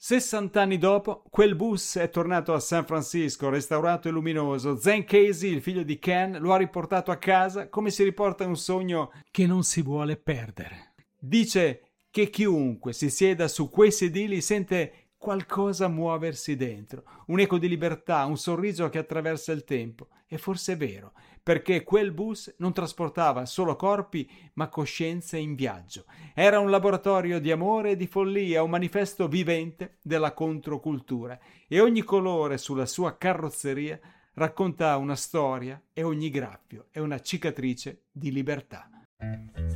60 anni dopo, quel bus è tornato a San Francisco, restaurato e luminoso. Zen Casey, il figlio di Ken, lo ha riportato a casa come si riporta un sogno che non si vuole perdere. Dice che chiunque si sieda su quei sedili sente qualcosa muoversi dentro, un eco di libertà, un sorriso che attraversa il tempo. E forse è vero, perché quel bus non trasportava solo corpi, ma coscienze in viaggio. Era un laboratorio di amore e di follia, un manifesto vivente della controcultura, e ogni colore sulla sua carrozzeria racconta una storia e ogni graffio è una cicatrice di libertà.